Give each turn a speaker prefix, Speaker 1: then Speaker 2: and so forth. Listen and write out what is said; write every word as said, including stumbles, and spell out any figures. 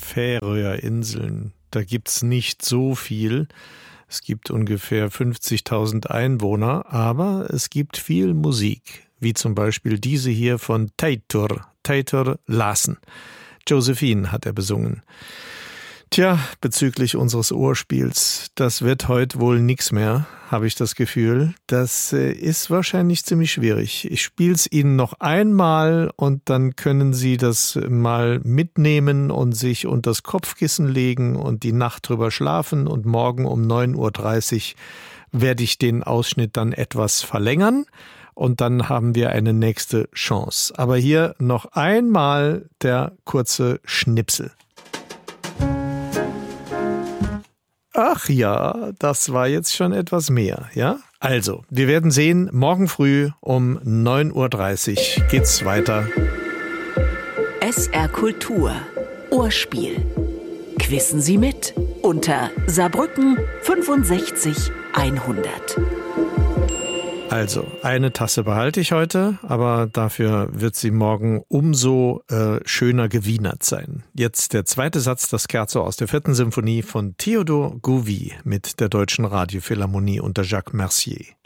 Speaker 1: Färöerinseln. Da gibt's nicht so viel. Es gibt ungefähr fünfzigtausend Einwohner, aber es gibt viel Musik, wie zum Beispiel diese hier von Teitur, Teitur Larsen. Josephine hat er besungen. Tja, bezüglich unseres Ohrspiels, das wird heute wohl nix mehr, habe ich das Gefühl. Das äh, ist wahrscheinlich ziemlich schwierig. Ich spiel's Ihnen noch einmal und dann können Sie das mal mitnehmen und sich unter das Kopfkissen legen und die Nacht drüber schlafen und morgen um neun Uhr dreißig werde ich den Ausschnitt dann etwas verlängern und dann haben wir eine nächste Chance. Aber hier noch einmal der kurze Schnipsel. Ach ja, das war jetzt schon etwas mehr, ja? Also, wir werden sehen, morgen früh um neun Uhr dreißig geht's weiter.
Speaker 2: S R Kultur. Ohrspiel. Quissen Sie mit unter Saarbrücken fünfundsechzig hundert.
Speaker 1: Also, eine Tasse behalte ich heute, aber dafür wird sie morgen umso äh, schöner gewienert sein. Jetzt der zweite Satz, das Scherzo aus der vierten Symphonie von Theodor Gouvy mit der Deutschen Radiophilharmonie unter Jacques Mercier.